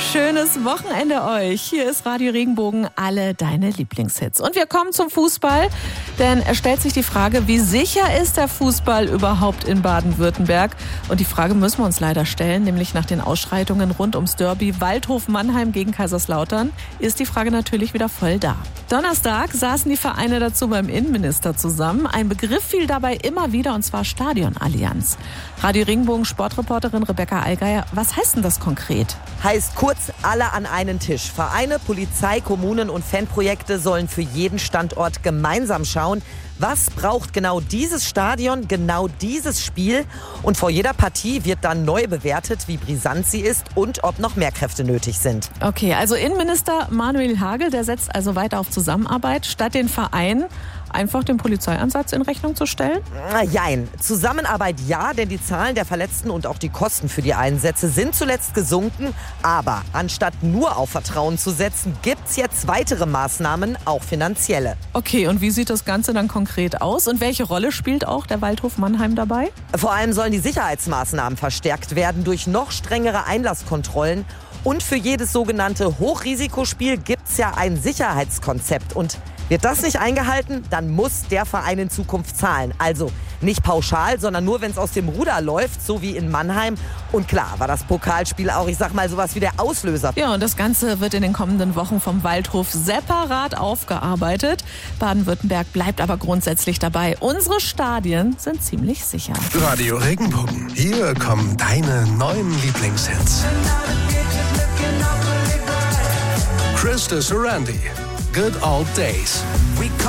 Schönes Wochenende euch. Hier ist Radio Regenbogen, alle deine Lieblingshits. Und wir kommen zum Fußball, denn es stellt sich die Frage, wie sicher ist der Fußball überhaupt in Baden-Württemberg? Und die Frage müssen wir uns leider stellen, nämlich nach den Ausschreitungen rund ums Derby Waldhof-Mannheim gegen Kaiserslautern, ist die Frage natürlich wieder voll da. Donnerstag saßen die Vereine dazu beim Innenminister zusammen. Ein Begriff fiel dabei immer wieder, und zwar Stadionallianz. Radio Regenbogen Sportreporterin Rebecca Allgeier, was heißt denn das konkret? Heißt kurz, alle an einen Tisch. Vereine, Polizei, Kommunen und Fanprojekte sollen für jeden Standort gemeinsam schauen, was braucht genau dieses Stadion, genau dieses Spiel. Und vor jeder Partie wird dann neu bewertet, wie brisant sie ist und ob noch mehr Kräfte nötig sind. Okay, also Innenminister Manuel Hagel, der setzt also weiter auf Zusammenarbeit, statt den Vereinen einfach den Polizeieinsatz in Rechnung zu stellen? Jein. Zusammenarbeit ja, denn die Zahlen der Verletzten und auch die Kosten für die Einsätze sind zuletzt gesunken. Aber anstatt nur auf Vertrauen zu setzen, gibt's jetzt weitere Maßnahmen, auch finanzielle. Okay, und wie sieht das Ganze dann konkret aus? Und welche Rolle spielt auch der Waldhof Mannheim dabei? Vor allem sollen die Sicherheitsmaßnahmen verstärkt werden durch noch strengere Einlasskontrollen. Und für jedes sogenannte Hochrisikospiel gibt's ja ein Sicherheitskonzept. Und wird das nicht eingehalten, dann muss der Verein in Zukunft zahlen. Also nicht pauschal, sondern nur, wenn es aus dem Ruder läuft, so wie in Mannheim. Und klar war das Pokalspiel auch, ich sag mal, sowas wie der Auslöser. Ja, und das Ganze wird in den kommenden Wochen vom Waldhof separat aufgearbeitet. Baden-Württemberg bleibt aber grundsätzlich dabei. Unsere Stadien sind ziemlich sicher. Radio Regenbogen. Hier kommen deine neuen Lieblingshits. Krista Sorandi, Good Old Days.